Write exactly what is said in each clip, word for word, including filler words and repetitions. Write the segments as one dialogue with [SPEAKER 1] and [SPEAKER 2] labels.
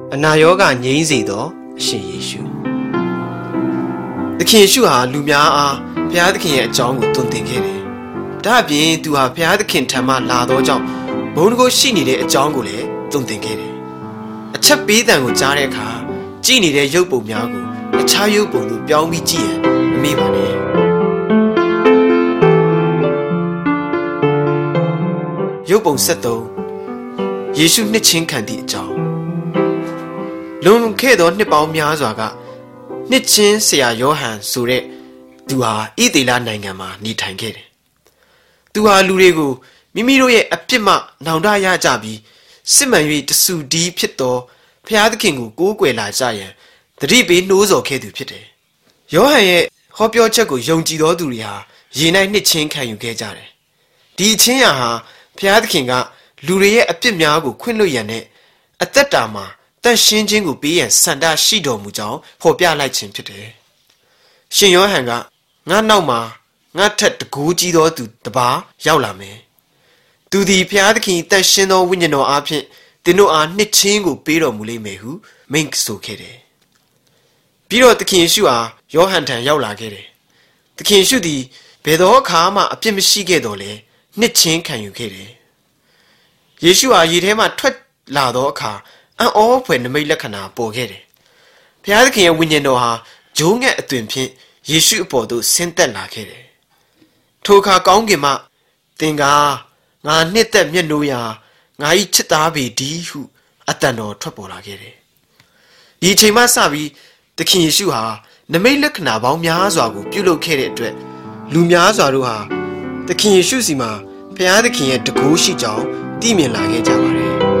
[SPEAKER 1] အနာရောဂါငြိမ်းစေသောအရှင်ယေရှုသခင်ယေရှုဟာလူများအားဘုရားသခင်ရဲ့အကြောင်းကိုသွန်သင်ခဲ့တယ်။ဒါ့အပြင်သူဟာဘုရားသခင်ထံမှလာသောကြောင့်ဘုန်းတော်ရှိနေတဲ့အကြောင်းကိုလည်းသွန်သင်ခဲ့တယ်။အချက်ပေးတံကိုကြားတဲ့အခါကြည်နေတဲ့ရုပ်ပုံများကိုအခြားရုပ်ပုံတို့ပြောင်းပြီးကြည့်ရင်မမေ့ပါနဲ့။ရုပ်ပုံဆက်သုံးယေရှုနှစ်ချင်းခံသည့်အကြောင်းလွန်ခဲ့သောနှစ်ပေါင်းများစွာကနှစ်ချင်းဆရာယောဟန်ဆိုတဲ့သူဟာဣသေလနိုင်ငံမှာနေထိုင်ခဲ့တယ်။သူဟာလူတွေကိုမိမိတို့ရဲ့အပြစ်မှနောင်တရကြပြီးစစ်မှန်၍တဆူဒီဖြစ်သောဘုရားသခင်ကိုကိုးကွယ်လာကြရန်တတိပေးနှိုးဆော်ခဲ့သူဖြစ်တယ်။ယောဟန်ရဲ့ဟောပြောချက်ကိုယုံကြည်သောသူတွေဟာရေ၌နှစ်ချင်းခံယူခဲ့ကြတယ်။ဒီအချင်းရာဟာဘုရားသခင်ကလူတွေရဲ့အပြစ်များကိုခွင့်လွှတ်ရန်နဲ့အသက်တာမှာတန်ရှင်းခြင်းကိုပေးရန်စန္ဒရှိတော်မူကြောင်းဖော်ပြလိုက်ခြင်းဖြစ်တယ်။ရှင်ယောဟန်ကငါနောက်မှာငါထက်တကူးကြီးသောသူတပါးရောက်လာမယ်။သူသည်ဘုရားသခင်တန်ရှင်းသောဝိညာဉ်တော်အားဖြင့်သင်တို့အားနှစ်ချင်းကိုပေးတော်မူလိမ့်မယ်ဟုမိန့်ဆိုခဲ့တယ်။ပြီးတော့သခင်ယေရှုအားယောဟန်ထံရောက်လာခဲ့တယ်။သခင်ယေရှုသည်ဘယ်သောအခါမှအပြစ်မရှိခဲ့တော်လဲနှစ်ချင်းခံယူခဲ့တယ်။ယေရှုဟာရေထဲမှထွက်လာသောအခါအံ့ဩဖွယ်နမိတ်လက္ခဏာပေါ်ခဲ့တယ်။ဘုရားသခင်ရဲ့ဝိညာဉ်တော်ဟာဂျိုးငှက်အသွင်ဖြင့်ယေရှုအပေါ်သို့ဆင်းသက်လာခဲ့တယ်။ထိုအခါကောင်းကင်မှသင်ကားငါနှစ်သက်မျက်နှိုးရာငါ၏ချစ်သားပေဒီဟုအတန်တော်ထွက်ပေါ်လာခဲ့တယ်။ဒီအချိန်မှစပြီးသခင်ယေရှုဟာနမိတ်လက္ခဏာပေါင်းများစွာကိုပြုလုပ်ခဲ့တဲ့အတွက်လူများစွာတို့ဟာသခင်ယေရှုစီမှာဘုရားသခင်ရဲ့တကူးရှိကြောင်းသိမြင်လာခဲ့ကြပါတယ်။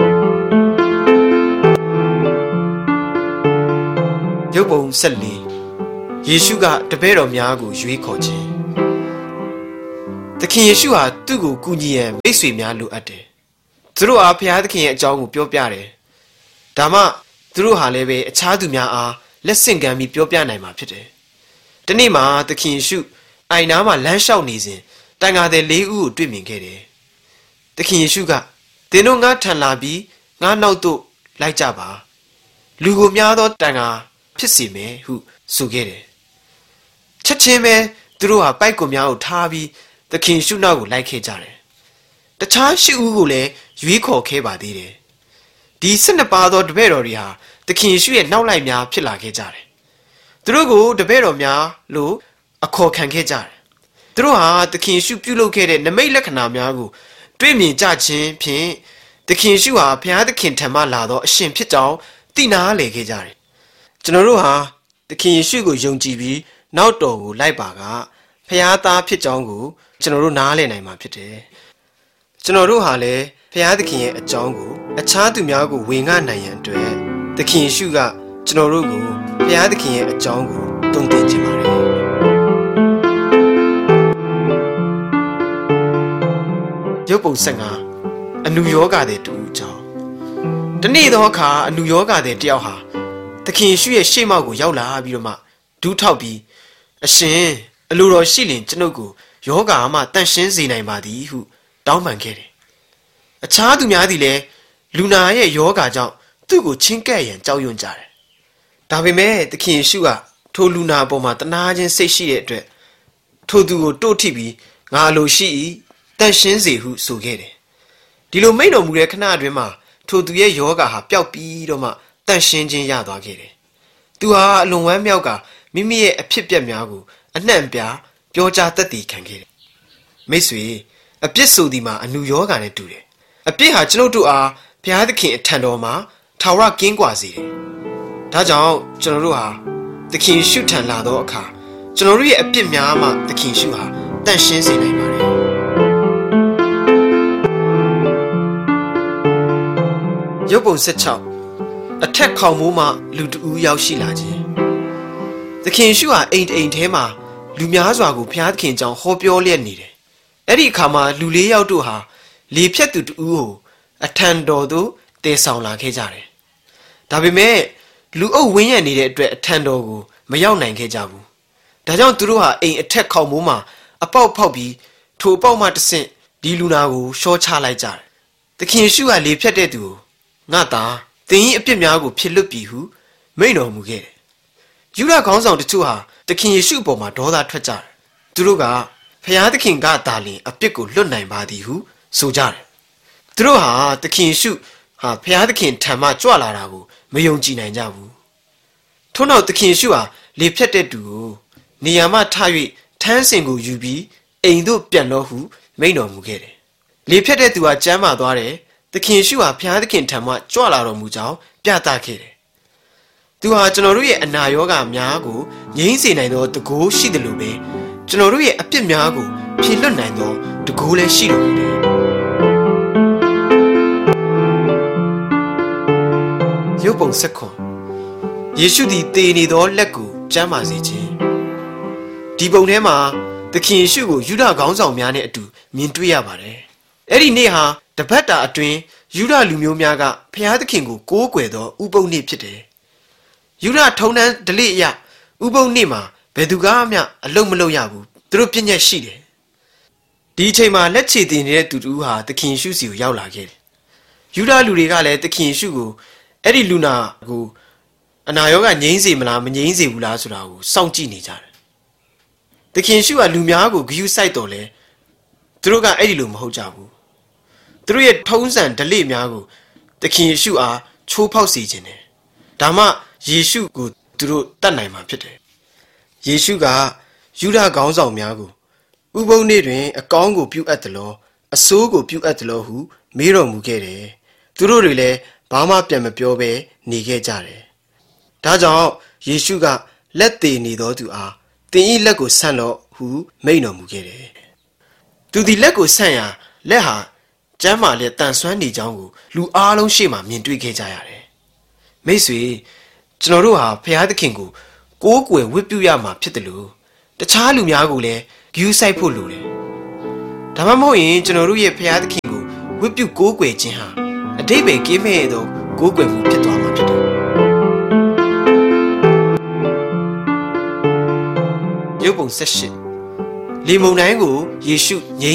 [SPEAKER 1] ရုပ်ပုံဆက်လေးယေရှုကတပည့်တော်များကိုရွေးခေါ်ခြင်းသခင်ယေရှုဟာသူ့ကိုကူညီရန်မိတ်ဆွေများလိုအပ်တယ်။သူတို့အားဘုရားသခင်ရဲ့အကြောင်းကိုပြောပြတယ်။ဒါမှသူတို့ဟာလည်းပဲအခြားသူများအားလက်ဆင့်ကမ်းပြီးပြောပြနိုင်မှာဖြစ်တယ်။ဒီနေ့မှာသခင်ယေရှုအိုင်နာမှာလမ်းလျှောက်နေစဉ်တန်ဃာသည်လေးဦးကိုတွေ့မြင်ခဲ့တယ်။သခင်ယေရှုကသင်တို့ငါထံလာပြီးငါနောက်သို့လိုက်ကြပါ။လူကိုများသောတန်ဃာဖြစ်စေမယ်ဟုဆိုခဲ့တယ်။ချက်ချင်းပဲသူတို့ဟာပိုက်ကွန်များကိုထားပြီးသခင်ရှုနောက်ကိုလိုက်ခဲ့ကြတယ်။တခြားရှစ်ဦးကိုလည်းရွေးခေါ်ခဲ့ပါသေးတယ်။ဒီ၁၂ပါးသောတပည့်တော်တွေဟာသခင်ရှုရဲ့နောက်လိုက်များဖြစ်လာခဲ့ကြတယ်။သူတို့ကိုတပည့်တော်များလို့အခေါ်ခံခဲ့ကြတယ်။သူတို့ဟာသခင်ရှုပြုလုပ်ခဲ့တဲ့နမိတ်လက္ခဏာများကိုတွေ့မြင်ကြခြင်းဖြင့်သခင်ရှုဟာဘုရားသခင်ထံမှလာသောအရှင်ဖြစ်ကြောင်းသိနာလေခဲ့ကြတယ်။ကျွန်တော်တို့ဟာသခင်ယေရှုကိုယုံကြည်ပြီးနောက်တော်ကိုလိုက်ပါကဖခင်သားဖြစ်ကြောင်းကိုကျွန်တော်တို့နားလည်နိုင်မှာဖြစ်တယ်။ကျွန်တော်တို့ဟာလည်းဖခင်သခင်ရဲ့အကြောင်းကိုအခြားသူများကိုဝင်ငှနိုင်ရန်အတွက်သခင်ယေရှုကကျွန်တော်တို့ကိုဖခင်သခင်ရဲ့အကြောင်းကိုတုံ့ပြန်ခြင်းပါတယ်။ရုပ်ပုံဆက်ငါအနုယောဂတဲ့တူအကြောင်းတနေ့သောအခါအနုယောဂတဲ့တယောက်ဟာသခင်ယေရှုရဲ့ရှေ့မှောက်ကိုရောက်လာပြီးတော့မှဒူးထောက်ပြီးအရှင်အလိုတော်ရှိလင်ကျွန်ုပ်ကိုယောဂါမှတန်ရှင်းစေနိုင်ပါသည်ဟုတောင်းပန်ခဲ့တယ်။အခြားသူများသည်လည်းလူနာရဲ့ယောဂါကြောင့်သူ့ကိုချင်းကပ်ရန်ကြောက်ရွံ့ကြတယ်။ဒါပေမဲ့သခင်ယေရှုကထိုလူနာပေါ်မှာတနာခြင်းစိတ်ရှိတဲ့အတွက်ထိုသူကိုတို့ထိပြီးငါအလိုရှိ၏တန်ရှင်းစေဟုဆိုခဲ့တယ်။ဒီလိုမိန့်တော်မူတဲ့ခဏအတွင်းမှာထိုသူရဲ့ယောဂါဟာပျောက်ပြီးတော့မှတန်ရှင်းခြင်းရသွားခဲ့တယ်။သူဟာအလွန်ဝမ်းမြောက်ကမိမိရဲ့အဖြစ်အပျက်များကိုအနှံ့ပြပြောကြားတတ်သိခံခဲ့တယ်။မိတ်ဆွေအပြစ်ဆိုသည်မှာအနုယောဂါနဲ့တူတယ်။အပြစ်ဟာကျွန်ုပ်တို့အားဘုရားသခင်အထံတော်မှာထာဝရကင်းကွာစေတယ်။ဒါကြောင့်ကျွန်တော်တို့ဟာသခင်ရှုထံလာသောအခါကျွန်တော်တို့ရဲ့အပြစ်များမှသခင်ရှုဟာတန်ရှင်းစေနိုင်ပါတယ်။ရုပ်ပုံဆက်၆အထက်ခေါင်မိုးမှလူတဦးရောက်ရှိလာခြင်းသခင်ရှုဟာအိမ်အိမ်ထဲမှာလူများစွာကိုဘုရားသခင်ကြောင့်ဟောပြောလျက်နေတယ်။အဲ့ဒီအခါမှာလူလေးယောက်တို့ဟာလေဖြတ်သူတဦးကိုအထံတော်သို့တည်ဆောင်လာခဲ့ကြတယ်။ဒါပေမဲ့လူအုပ်ဝင်းရံနေတဲ့အတွက်အထံတော်ကိုမရောက်နိုင်ခဲ့ကြဘူး။ဒါကြောင့်သူတို့ဟာအိမ်အထက်ခေါင်မိုးမှာအပေါက်ဖောက်ပြီးထိုအပေါက်မှတဆင့်ဒီလူနာကိုရှော့ချလိုက်ကြတယ်။သခင်ရှုဟာလေဖြတ်တဲ့သူကိုငါသားသင်၏အပြစ်များကိုဖြစ်လွတ်ပြီဟုမိန့်တော်မူခဲ့တယ်။ယူဒခေါင်းဆောင်တချို့ဟာသခင်ယေရှုအပေါ်မှာဒေါသထွက်ကြတယ်။သူတို့ကဖျားသခင်ကသာလျှင်အပြစ်ကိုလွတ်နိုင်ပါသည်ဟုဆိုကြတယ်။သူတို့ဟာသခင်ယေရှုဟာဖျားသခင်ထံမှကြွလာတာကိုမယုံကြည်နိုင်ကြဘူး။ထို့နောက်သခင်ယေရှုဟာလေဖြတ်တဲ့သူကိုနေရာမှထား၍ထမ်းစင်ကိုယူပြီးအိမ်သို့ပြန်တော့ဟုမိန့်တော်မူခဲ့တယ်။လေဖြတ်တဲ့သူဟာကျမ်းမာသွားတယ်။သခင်ယေရှုဟာဖျားသခင်ထံမှကြွလာတော်မူကြောင်းပြသခဲ့တယ်။သူဟာကျွန်တော်တို့ရဲ့အနာရောဂါများကိုငြိမ်းစေနိုင်သောတကိုးရှိတယ်လို့ပဲကျွန်တော်တို့ရဲ့အပြစ်များကိုဖြေလွတ်နိုင်သောတကိုးလည်းရှိတော်မူတယ်။ရုပ်ပုံဆက်ခွန်ယေရှုသည်တည်နေသောလက်ကိုကျမ်းမာစေခြင်းဒီပုံထဲမှာသခင်ယေရှုကိုယူဒခေါင်းဆောင်များနဲ့အတူမြင်တွေ့ရပါတယ်။အဲ့ဒီနေ့ဟာတပတ်တာအတွင်းယူဒလူမျိုးများကဖျားသခင်ကိုကိုးကွယ်သောဥပုသ်နေ့ဖြစ်တယ်။ယူဒထုံတန်းဓလေ့အရဥပုသ်နေ့မှာဘယ်သူကမှအလုံးမလုံးရဘူး။သူတို့ပြည့်ညက်ရှိတယ်။ဒီအချိန်မှာလက်ချေတင်နေတဲ့သူတူဟာသခင်ယေရှုစီကိုရောက်လာခဲ့တယ်။ယူဒလူတွေကလည်းသခင်ယေရှုကိုအဲ့ဒီလူနာကိုအနာရောဂါငြိမ်းစေမလားမငြိမ်းစေဘူးလားဆိုတာကိုစောင့်ကြည့်နေကြတယ်။သခင်ယေရှုကလူများကိုဂရုစိုက်တော်လဲသူတို့ကအဲ့ဒီလိုမဟုတ်ကြဘူး။သူတို့ရဲ့ထုံးစံဓလေ့များကိုသခင်ယေရှုအားချိုးဖောက်စေခြင်းတယ်။ဒါမှယေရှုကိုသူတို့တတ်နိုင်မှာဖြစ်တယ်။ယေရှုကယူဒခေါင်းဆောင်များကိုဥပုသ်နေ့တွင်အကောင်းကိုပြုအပ်တယ်လို့အဆိုးကိုပြုအပ်တယ်လို့ဟုမေးတော်မူခဲ့တယ်။သူတို့တွေလည်းဘာမှပြန်မပြောဘဲနေခဲ့ကြတယ်။ဒါကြောင့်ယေရှုကလက်သေးနေသောသူအားသင်၏လက်ကိုဆန့်လော့ဟုမိန့်တော်မူခဲ့တယ်။သူဒီလက်ကိုဆန့်ရာလက်ဟာကျမ်းမာလျက်တန်ဆွမ်းနေကြောင်းကိုလူအားလုံးရှေ့မှာမြင်တွေ့ခဲ့ကြရတယ်။မိတ်ဆွေကျွန်တော်တို့ဟာဖျားသခင်ကိုကိုးကွယ်ဝတ်ပြုရမှာဖြစ်တယ်လို့တခြားလူများကိုလည်းဂရုစိုက်ဖို့လိုတယ်။ဒါမှမဟုတ်ရင်ကျွန်တော်တို့ရဲ့ဖျားသခင်ကိုဝတ်ပြုကိုးကွယ်ခြင်းဟာအတိတ်ပဲကင်းမဲ့သောကိုးကွယ်မှုဖြစ်သွားမှာဖြစ်တယ်။ရုပ်ပုံဆက်ရှစ်လေမုန်တိုင်းကိုယေရှုငြိမ်း